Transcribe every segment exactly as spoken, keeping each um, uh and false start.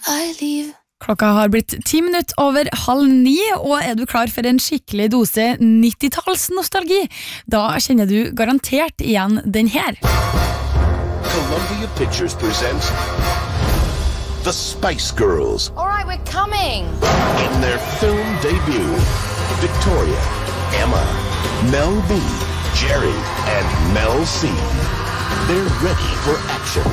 I leave. Klokka har blitt ti minutter over halv ni, og er du klar for en skikkelig dose nittitals-nostalgi? Da kjenner du garantert igjen den her. Columbia Pictures presents The Spice Girls. All right, we're coming. In their film debut, Victoria, Emma, Mel B, Jerry, and Mel C. They're ready for action.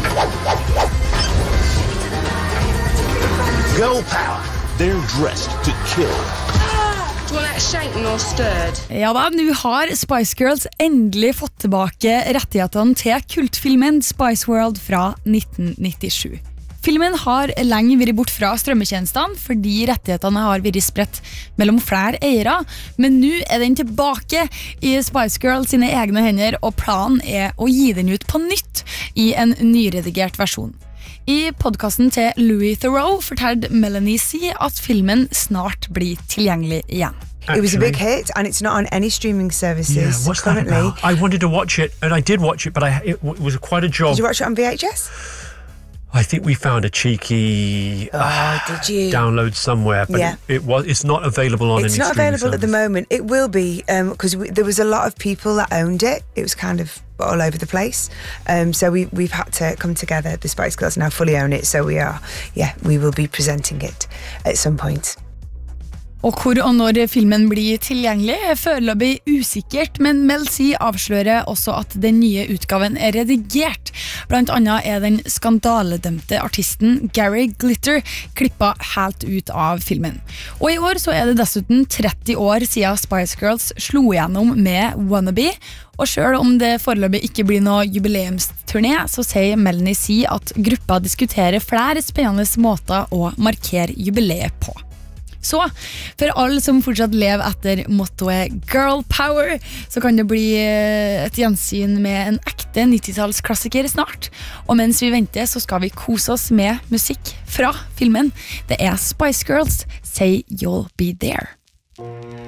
Girl power. They're dressed to kill. Do you want that shaken or stirred? Ja da, nå har Spice Girls endelig fått tilbake rettighetene til kultfilmen Spice World fra nitten nittisju. Filmen har lenge vært bort fra strømmetjenestene fordi rettighetene har vært spredt mellom flere eiere, men nå er den tilbake i Spice Girls sine egne hender, og planen er å gi den ut på nytt i en nyredigert versjon. I podcasten til Louis Theroux fortalte Melanie C at filmen snart blir tilgjengelig igjen. Actually. It was a big hit, and it's not on any streaming services yeah, what's currently. That about? I wanted to watch it, and I did watch it, but I, it, it was quite a job. Did you watch it on V H S? I think we found a cheeky oh, uh, did you? download somewhere, but yeah. it, it was. It's not available on it's any. It's not available service. At the moment. It will be because um, there was a lot of people that owned it. It was kind of all over the place, um, so we we've had to come together. The Spice Girls now fully own it, so we are. Yeah, we will be presenting it at some point. Og hvor og når filmen blir tilgjengelig er foreløpig usikkert, men Mel C avslører også at den nye utgaven er redigert. Blant annet er den skandaledømte artisten Gary Glitter klippet helt ut av filmen. Og i år så er det dessuten tretti år siden Spice Girls slo igjennom med Wannabe, og selv om det foreløpig ikke blir noe jubileumsturné, så sier Melanie C at gruppa diskuterer flere spennende måter å markere jubileet på. Så, for alle som fortsatt lever etter mottoet Girl Power, så kan det bli et gjensyn med en ekte nittitals-klassiker snart. Og mens vi venter, så skal vi kose oss med musikk fra filmen. Det er Spice Girls, Say You'll Be There.